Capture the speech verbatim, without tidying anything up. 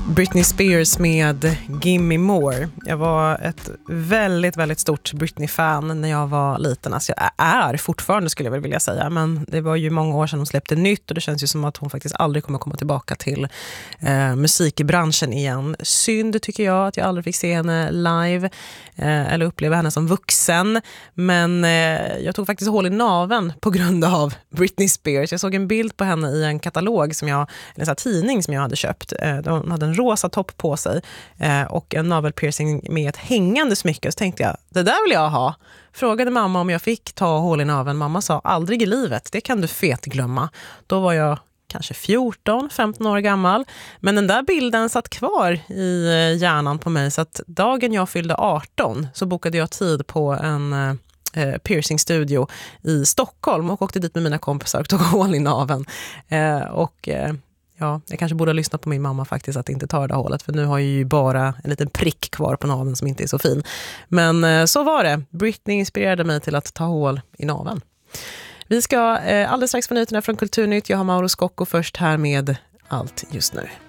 Britney Spears med Gimme More. Jag var ett väldigt, väldigt stort Britney-fan när jag var liten. Alltså jag är fortfarande, skulle jag väl vilja säga. Men det var ju många år sedan hon släppte nytt och det känns ju som att hon faktiskt aldrig kommer komma tillbaka till eh, musikbranschen igen. Synd tycker jag att jag aldrig fick se henne live eh, eller uppleva henne som vuxen. Men eh, jag tog faktiskt hål i naven på grund av Britney Spears. Jag såg en bild på henne i en katalog som jag, en sån här tidning som jag hade köpt. Eh, de hade en rosa topp på sig eh, och en navelpiercing med ett hängande smycke. Så tänkte jag, det där vill jag ha. Frågade mamma om jag fick ta hål i naveln. Mamma sa, aldrig i livet, det kan du fet glömma. Då var jag kanske fjorton femton år gammal. Men den där bilden satt kvar i hjärnan på mig. Så att dagen jag fyllde arton så bokade jag tid på en eh, piercingstudio i Stockholm och åkte dit med mina kompisar och tog hål i naveln. Eh, och... Eh, Ja, jag kanske borde ha lyssnat på min mamma faktiskt att inte ta det där hålet. För nu har jag ju bara en liten prick kvar på naveln som inte är så fin. Men eh, så var det. Britney inspirerade mig till att ta hål i naveln. Vi ska eh, alldeles strax få nyheterna från Kulturnytt. Jag har Mauro Scocco först här med Allt just nu.